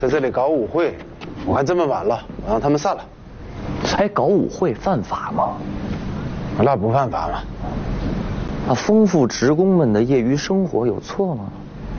在这里搞舞会，我看这么晚了，我让他们散了。 还搞舞会犯法吗？ 那不犯法吗？ 那丰富职工们的业余生活有错吗？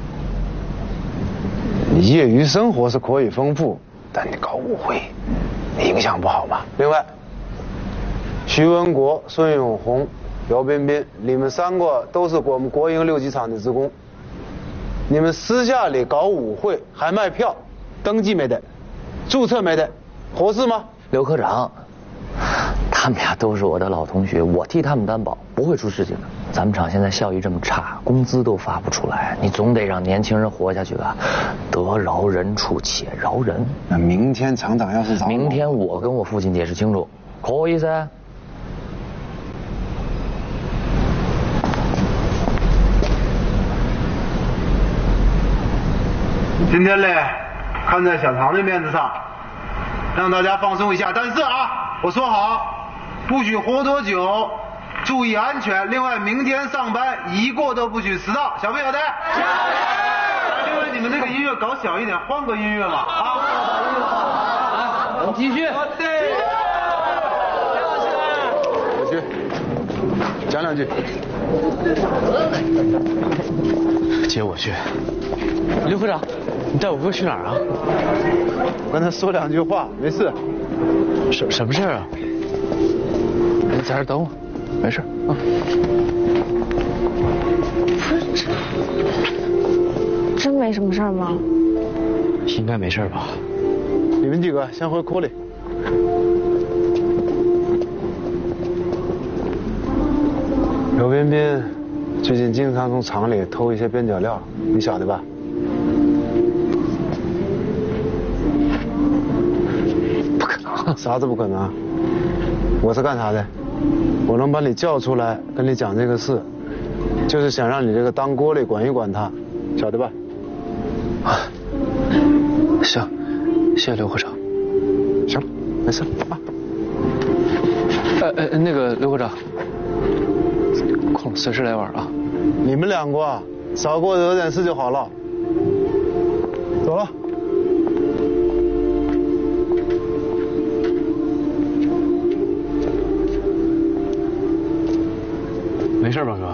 你业余生活是可以丰富，但你搞舞会，影响不好吗？另外，徐文国、孙永红、姚彬彬，你们3个都是我们国营6级厂的职工，你们私下里搞舞会还卖票，登记没得，注册没得，合适吗？ 刘科长，他们俩都是我的老同学，我替他们担保，不会出事情的。咱们厂现在效益这么差，工资都发不出来，你总得让年轻人活下去吧？得饶人处且饶人。 那明天厂长要是找我， 明天我跟我父亲解释清楚，可以噻？ 今天嘞，看在小唐的面子上，让大家放松一下。但是啊，我说好，不许喝多酒，注意安全。另外，明天上班一个都不许迟到，晓不晓得？晓得。另外，你们那个音乐搞小一点，换个音乐嘛啊！ 我们继续。 我去，讲2句。 接我去。刘科长，你带我哥去哪儿啊？ 我跟他说2句话，没事。 什么事啊？你在这儿等我，没事啊。 不是真没什么事儿吗？ 应该没事吧？ 你们几个先回库里。刘彬彬最近经常从厂里偷一些边角料，你晓得吧？ 不可能！ 啥子不可能？我是干啥的？我能把你叫出来跟你讲这个事，就是想让你这个当锅里管一管他，晓得吧？ 啊，行，谢谢刘科长。 行，没事啊。 那个刘科长，空了随时来玩啊。 你们2个啊，少给我惹点事就好了。走了。 没事吧，哥？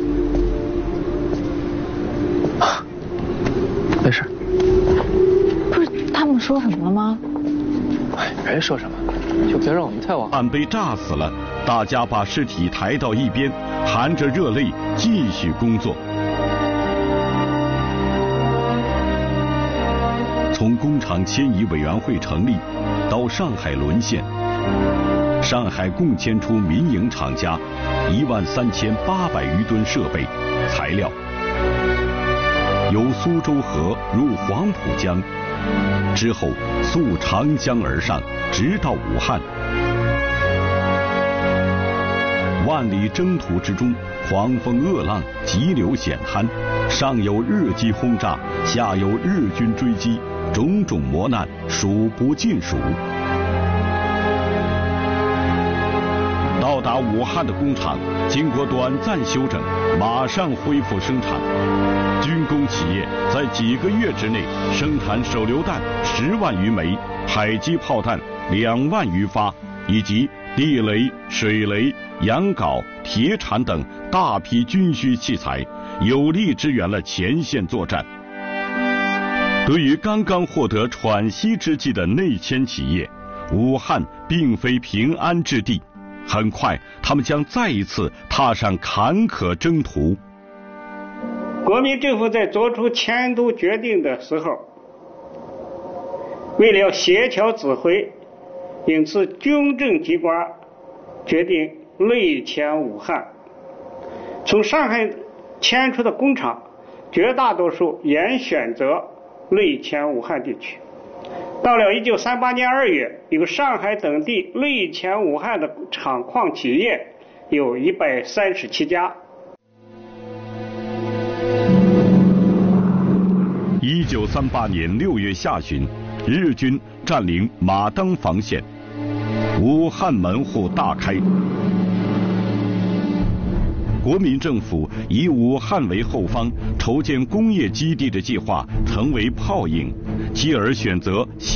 啊，没事。 不是他们说什么了吗？ 哎，没说什么，就别让我们太晚。 汉被炸死了，大家把尸体抬到一边，含着热泪继续工作。从工厂迁移委员会成立到上海沦陷，上海共迁出民营厂家13800余吨设备、材料，由苏州河入黄浦江，之后溯长江而上，直到武汉。万里征途之中，狂风恶浪，急流险滩，上有日机轰炸，下有日军追击，种种磨难数不尽数。到达武汉的工厂，经过短暂休整，马上恢复生产。军工企业在几个月之内生产手榴弹10万余枚，迫击炮弹2万余发，以及地雷、水雷、羊镐、铁铲等大批军需器材，有力支援了前线作战。对于刚刚获得喘息之际的内迁企业，武汉并非平安之地。很快，他们将再一次踏上坎坷征途。 国民政府在做出迁都决定的时候，为了协调指挥，因此军政机关决定内迁武汉。从上海迁出的工厂，绝大多数也选择内迁武汉地区。到了1938年2月，由上海等地内迁武汉的厂矿企业有137家。 1938年6月下旬，日军占领马当防线，武汉门户大开。国民政府以武汉为后方，筹建工业基地的计划成为泡影， 继而选择